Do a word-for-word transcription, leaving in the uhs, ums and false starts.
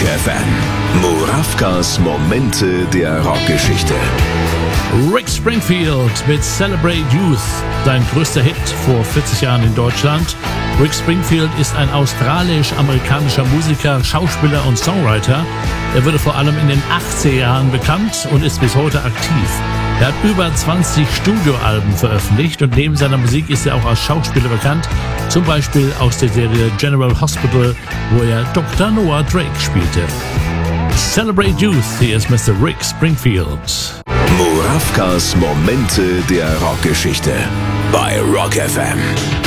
F M. Murawkas Momente der Rockgeschichte. Rick Springfield mit Celebrate Youth, sein größter Hit vor vierzig Jahren in Deutschland. Rick Springfield ist ein australisch-amerikanischer Musiker, Schauspieler und Songwriter. Er wurde vor allem in den achtziger Jahren bekannt und ist bis heute aktiv. Er hat über zwanzig Studioalben veröffentlicht und neben seiner Musik ist er auch als Schauspieler bekannt, zum Beispiel aus der Serie General Hospital, wo er Doktor Noah Drake spielte. Celebrate Youth, hier ist Mister Rick Springfield. Murawkas Momente der Rockgeschichte bei Rock F M.